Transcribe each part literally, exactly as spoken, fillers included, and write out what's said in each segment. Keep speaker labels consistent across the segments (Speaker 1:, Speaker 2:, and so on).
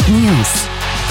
Speaker 1: News.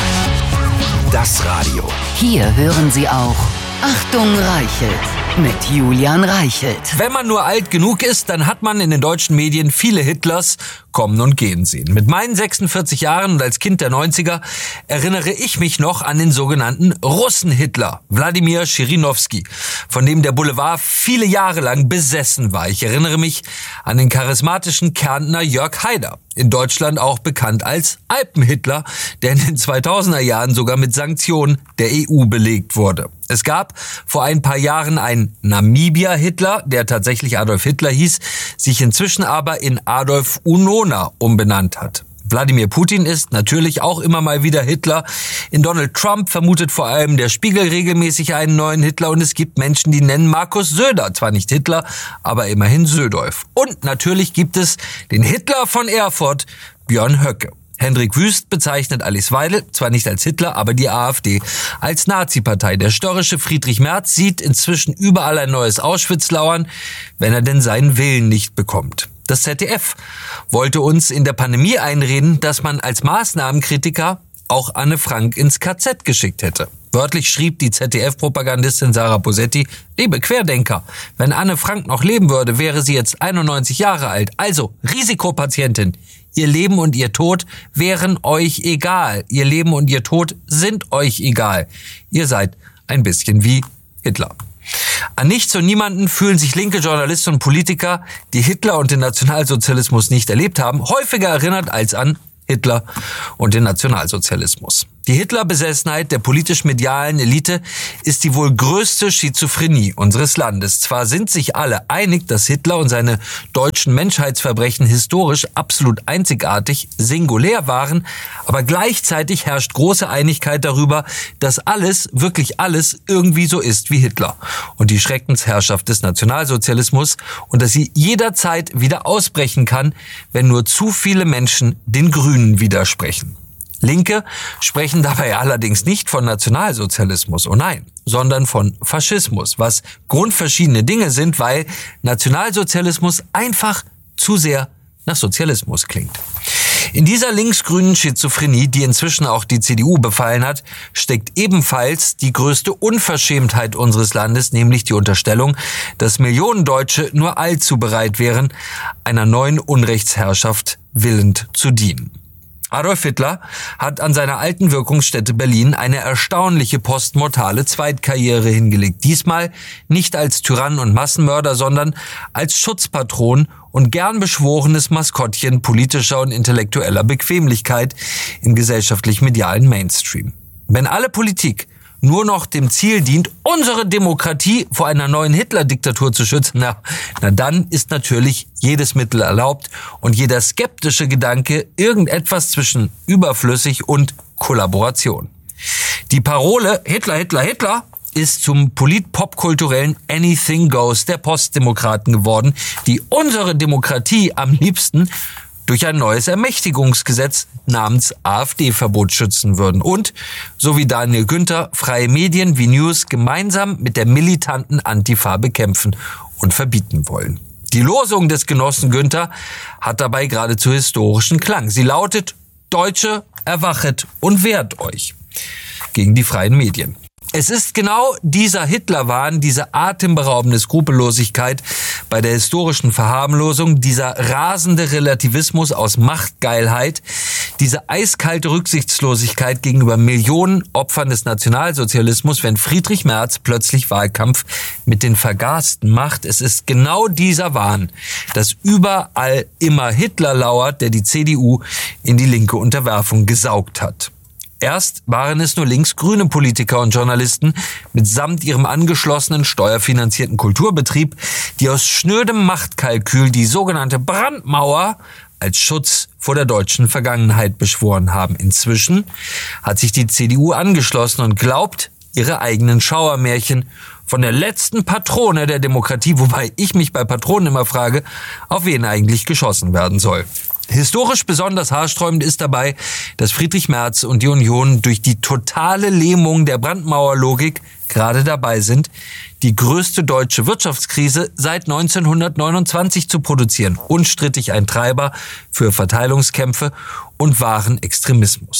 Speaker 2: Das Radio.
Speaker 1: Hier hören Sie auch Achtung Reichelt mit Julian Reichelt.
Speaker 3: Wenn man nur alt genug ist, dann hat man in den deutschen Medien viele Hitlers kommen und gehen sehen. Mit meinen sechsundvierzig Jahren und als Kind der neunziger erinnere ich mich noch an den sogenannten Russen-Hitler, Wladimir Schirinowski, von dem der Boulevard viele Jahre lang besessen war. Ich erinnere mich an den charismatischen Kärntner Jörg Haider, in Deutschland auch bekannt als Alpen-Hitler, der in den zweitausender Jahren sogar mit Sanktionen der E U belegt wurde. Es gab vor ein paar Jahren einen Namibia-Hitler, der tatsächlich Adolf Hitler hieß, sich inzwischen aber in Adolf Unona umbenannt hat. Wladimir Putin ist natürlich auch immer mal wieder Hitler. In Donald Trump vermutet vor allem der Spiegel regelmäßig einen neuen Hitler und es gibt Menschen, die nennen Markus Söder zwar nicht Hitler, aber immerhin Södolf. Und natürlich gibt es den Hitler von Erfurt, Björn Höcke. Hendrik Wüst bezeichnet Alice Weidel zwar nicht als Hitler, aber die AfD als Nazi-Partei. Der störrische Friedrich Merz sieht inzwischen überall ein neues Auschwitz lauern, wenn er denn seinen Willen nicht bekommt. Das Z D F wollte uns in der Pandemie einreden, dass man als Maßnahmenkritiker auch Anne Frank ins K Z geschickt hätte. Wörtlich schrieb die Z D F-Propagandistin Sarah Bosetti: Liebe Querdenker, wenn Anne Frank noch leben würde, wäre sie jetzt einundneunzig Jahre alt. Also Risikopatientin. Ihr Leben und ihr Tod wären euch egal. Ihr Leben und ihr Tod sind euch egal. Ihr seid ein bisschen wie Hitler. An nichts und niemanden fühlen sich linke Journalisten und Politiker, die Hitler und den Nationalsozialismus nicht erlebt haben, häufiger erinnert als an Hitler und den Nationalsozialismus. Die Hitlerbesessenheit der politisch-medialen Elite ist die wohl größte Schizophrenie unseres Landes. Zwar sind sich alle einig, dass Hitler und seine deutschen Menschheitsverbrechen historisch absolut einzigartig, singulär waren, aber gleichzeitig herrscht große Einigkeit darüber, dass alles, wirklich alles, irgendwie so ist wie Hitler und die Schreckensherrschaft des Nationalsozialismus und dass sie jederzeit wieder ausbrechen kann, wenn nur zu viele Menschen den Grünen widersprechen. Linke sprechen dabei allerdings nicht von Nationalsozialismus, oh nein, sondern von Faschismus, was grundverschiedene Dinge sind, weil Nationalsozialismus einfach zu sehr nach Sozialismus klingt. In dieser linksgrünen Schizophrenie, die inzwischen auch die C D U befallen hat, steckt ebenfalls die größte Unverschämtheit unseres Landes, nämlich die Unterstellung, dass Millionen Deutsche nur allzu bereit wären, einer neuen Unrechtsherrschaft willend zu dienen. Adolf Hitler hat an seiner alten Wirkungsstätte Berlin eine erstaunliche postmortale Zweitkarriere hingelegt. Diesmal nicht als Tyrann und Massenmörder, sondern als Schutzpatron und gern beschworenes Maskottchen politischer und intellektueller Bequemlichkeit im gesellschaftlich-medialen Mainstream. Wenn alle Politik nur noch dem Ziel dient, unsere Demokratie vor einer neuen Hitler-Diktatur zu schützen, na, na dann ist natürlich jedes Mittel erlaubt und jeder skeptische Gedanke irgendetwas zwischen überflüssig und Kollaboration. Die Parole Hitler, Hitler, Hitler ist zum polit-popkulturellen Anything Goes der Postdemokraten geworden, die unsere Demokratie am liebsten durch ein neues Ermächtigungsgesetz namens AfD-Verbot schützen würden und, so wie Daniel Günther, freie Medien wie News gemeinsam mit der militanten Antifa bekämpfen und verbieten wollen. Die Losung des Genossen Günther hat dabei geradezu historischen Klang. Sie lautet: Deutsche, erwachet und wehrt euch gegen die freien Medien. Es ist genau dieser Hitlerwahn, diese atemberaubende Skrupellosigkeit bei der historischen Verharmlosung, dieser rasende Relativismus aus Machtgeilheit, diese eiskalte Rücksichtslosigkeit gegenüber Millionen Opfern des Nationalsozialismus, wenn Friedrich Merz plötzlich Wahlkampf mit den Vergasten macht. Es ist genau dieser Wahn, dass überall immer Hitler lauert, der die C D U in die linke Unterwerfung gesaugt hat. Erst waren es nur linksgrüne Politiker und Journalisten mitsamt ihrem angeschlossenen steuerfinanzierten Kulturbetrieb, die aus schnödem Machtkalkül die sogenannte Brandmauer als Schutz vor der deutschen Vergangenheit beschworen haben. Inzwischen hat sich die C D U angeschlossen und glaubt, ihre eigenen Schauermärchen von der letzten Patrone der Demokratie, wobei ich mich bei Patronen immer frage, auf wen eigentlich geschossen werden soll. Historisch besonders haarsträubend ist dabei, dass Friedrich Merz und die Union durch die totale Lähmung der Brandmauerlogik gerade dabei sind, die größte deutsche Wirtschaftskrise seit neunzehnhundertneunundzwanzig zu produzieren. Unstrittig ein Treiber für Verteilungskämpfe und wahren Extremismus.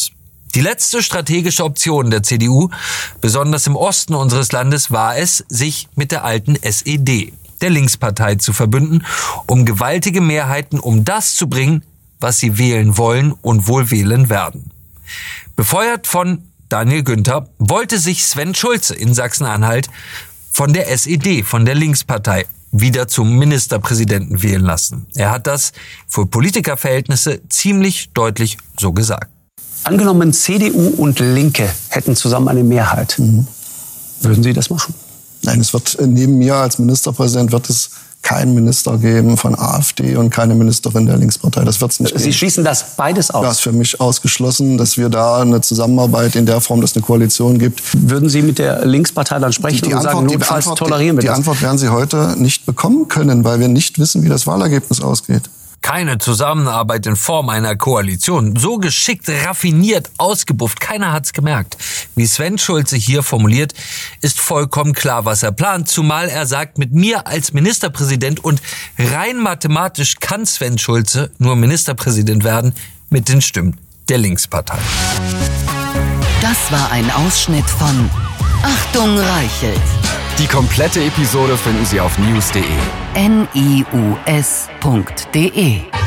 Speaker 3: Die letzte strategische Option der C D U, besonders im Osten unseres Landes, war es, sich mit der alten S E D, der Linkspartei, zu verbünden, um gewaltige Mehrheiten um das zu bringen, was sie wählen wollen und wohl wählen werden. Befeuert von Daniel Günther wollte sich Sven Schulze in Sachsen-Anhalt von der S E D, von der Linkspartei, wieder zum Ministerpräsidenten wählen lassen. Er hat das für Politikerverhältnisse ziemlich deutlich so gesagt.
Speaker 4: Angenommen, C D U und Linke hätten zusammen eine Mehrheit. Mhm. Würden Sie das machen?
Speaker 5: Nein, es wird neben mir als Ministerpräsident wird es keinen Minister geben von AfD und keine Ministerin der Linkspartei. Das wird es nicht
Speaker 4: Sie
Speaker 5: geben.
Speaker 4: schließen das beides aus?
Speaker 5: Das ist für mich ausgeschlossen, dass wir da eine Zusammenarbeit in der Form, dass es eine Koalition gibt.
Speaker 4: Würden Sie mit der Linkspartei dann sprechen
Speaker 5: die, die
Speaker 4: und
Speaker 5: Antwort,
Speaker 4: sagen, notfalls
Speaker 5: die Antwort,
Speaker 4: tolerieren wir
Speaker 5: die,
Speaker 4: das?
Speaker 5: Die Antwort werden Sie heute nicht bekommen können, weil wir nicht wissen, wie das Wahlergebnis ausgeht.
Speaker 3: Keine Zusammenarbeit in Form einer Koalition. So geschickt, raffiniert, ausgebufft. Keiner hat's gemerkt. Wie Sven Schulze hier formuliert, ist vollkommen klar, was er plant. Zumal er sagt, mit mir als Ministerpräsident und rein mathematisch kann Sven Schulze nur Ministerpräsident werden mit den Stimmen der Linkspartei.
Speaker 1: Das war ein Ausschnitt von Achtung Reichelt.
Speaker 2: Die komplette Episode finden Sie auf news punkt de.
Speaker 1: N I U S punkt de